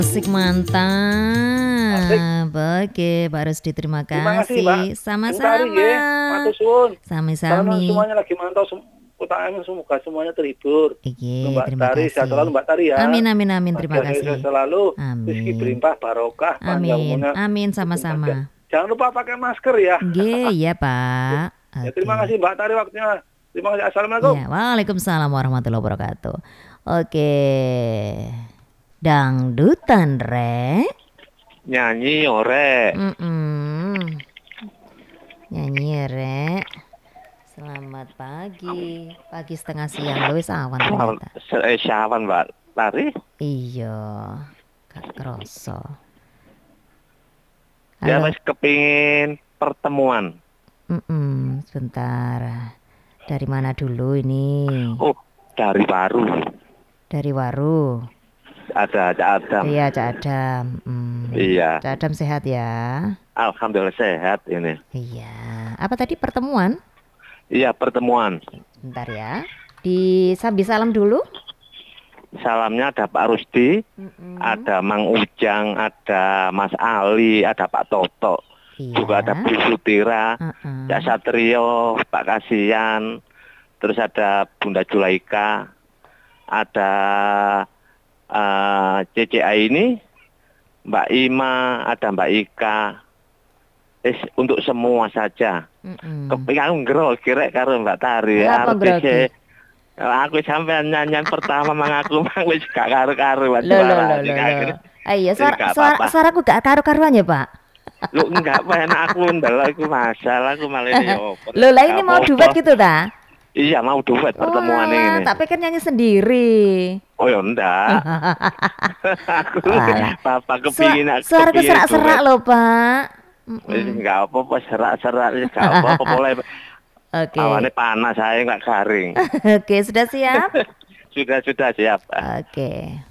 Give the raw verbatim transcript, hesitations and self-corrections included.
Asik, mantap. Oke, Pak Rusdi, terima Terima kasih, kasih. Mbak. Bentar Sama-sama. ya, matur suwun. Karena Sami-sami. semuanya lagi mantau sem utang semoga semuanya terhibur. Iya, Mbak terima Tari, sehat kasih. selalu Mbak Tari ya. Amin, amin, amin. Terima Sehat kasih. selalu, rezeki Amin. berlimpah, barokah, panjang Amin, umurnya. amin, sama-sama. Jangan lupa pakai masker ya. Oke, ya Pak. Ya, Oke. terima kasih Mbak Tari waktunya. Terima kasih. Assalamualaikum. Ya, waalaikumsalam warahmatullahi wabarakatuh. Oke. Dangdutan, Re. Nyanyi ore. Mm -mm. Nyanyi ya, Re. Selamat pagi. Pagi setengah siang, wis awan ternyata. Eh, Syawan Mbak Tari. Iya, gak kerasa. Ya Halo. wis kepingin pertemuan. Mm -mm, sebentar. Dari mana dulu ini? Oh, dari Waru. Dari Waru. Ada Cak Adam. Iya, Cak Adam. Mm. Iya. Cak Adam sehat ya? Alhamdulillah sehat ini. Iya. Apa tadi, pertemuan? Iya, pertemuan. Bentar ya. Disambi salam dulu. Salamnya ada Pak Rusdi, Mm-mm. ada Mang Ujang, ada Mas Ali, ada Pak Toto. Iya. Juga ada Bu Sutira, Uh-uh. Cak Satrio, Pak Kasian, terus ada Bunda Julaika, ada uh, C C A ini, Mbak Ima, ada Mbak Ika. Eh, untuk semua saja. Mm-mm. Kepingin ngerol kira karo Mbak Tari. Kenapa grogi? Aku sampai nyanyian pertama mang aku mang wis gak karo-karo Lo lo lo lo lo. Iya, suara suara suaraku gak karo-karuan ya, Pak? Lu enggak enak aku ndelok iku masalah aku malah yo. Lo lah ini mau duet gitu ta? Iya, mau duet pertemuan oh, ini. Tak pikir nyanyi sendiri. Oh ya enggak. Aku papa kepingin aku. Suara serak-serak loh, Pak. Wis enggak apa-apa, serak-serak enggak apa-apa boleh. Oke. Awane panas saya enggak garing. Oke, sudah siap? Sudah sudah siap. Oke.